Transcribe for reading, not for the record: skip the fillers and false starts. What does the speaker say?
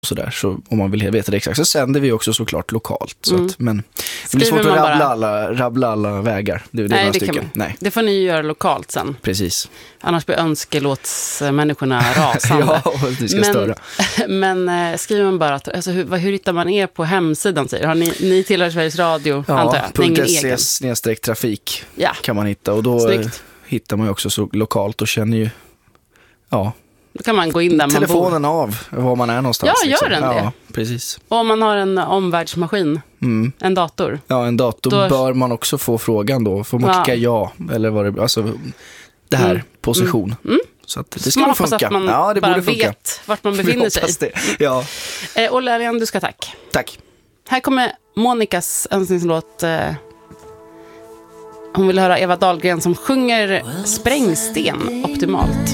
sådär. Så om man vill veta det exakt så sänder vi också såklart lokalt. Så att, men det blir svårt att rabbla alla vägar. Det är det några stycken. Nej, det får ni göra lokalt sen. Precis. Annars blir önskelåtsmänniskorna rasande. Ja, det ska störa. Men skriver man bara, alltså, hur hittar man er på hemsidan? Har ni tillhör Sveriges Radio, antar jag? .se/trafik kan man hitta. Och då hittar man ju också så lokalt och känner ju, då kan man gå in där man telefonen av var man är någonstans. Ja, gör den det? Ja, precis. Och om man har en omvärldsmaskin, en dator. Ja, en dator då bör man också få frågan då. Får man klicka eller vad det, alltså det här, position. Så att det ska nog funka. Att man det bara vet vart man befinner sig. Ja. Olle Erlian, du ska tack. Tack. Här kommer Monikas önskningslåt. Hon vill höra Eva Dahlgren som sjunger Sprängsten optimalt.